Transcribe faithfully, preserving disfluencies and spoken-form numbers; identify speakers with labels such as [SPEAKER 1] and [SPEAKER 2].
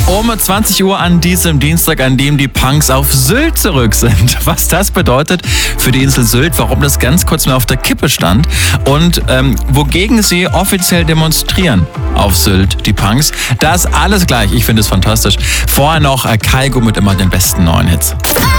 [SPEAKER 1] Um zwanzig Uhr an diesem Dienstag, an dem die Punks auf Sylt zurück sind. Was das bedeutet für die Insel Sylt, warum das ganz kurz mal auf der Kippe stand und ähm, wogegen sie offiziell demonstrieren auf Sylt, die Punks. Das alles gleich. Ich finde es fantastisch. Vorher noch äh, Kygo mit immer den besten neuen Hits.